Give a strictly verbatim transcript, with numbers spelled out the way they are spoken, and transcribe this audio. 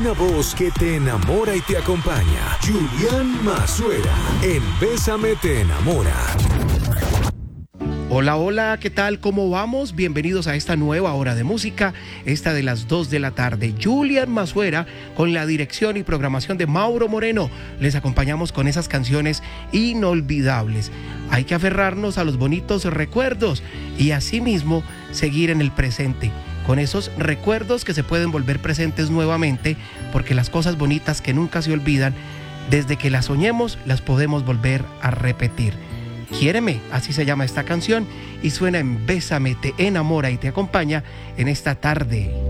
Una voz que te enamora y te acompaña. Julián Mazuera, en Bésame te enamora. Hola, hola, ¿qué tal? ¿Cómo vamos? Bienvenidos a esta nueva hora de música, esta de las dos de la tarde. Julián Mazuera, con la dirección y programación de Mauro Moreno. Les acompañamos con esas canciones inolvidables. Hay que aferrarnos a los bonitos recuerdos y asimismo seguir en el presente, con esos recuerdos que se pueden volver presentes nuevamente, porque las cosas bonitas que nunca se olvidan, desde que las soñemos, las podemos volver a repetir. Quiéreme, así se llama esta canción, y suena en Bésame te enamora y te acompaña en esta tarde.